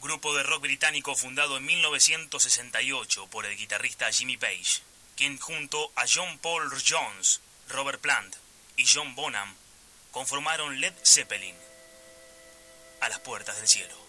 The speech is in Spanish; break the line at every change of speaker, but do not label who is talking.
grupo de rock británico fundado en 1968 por el guitarrista Jimmy Page, quien junto a John Paul Jones, Robert Plant y John Bonham conformaron Led Zeppelin. A las puertas del cielo.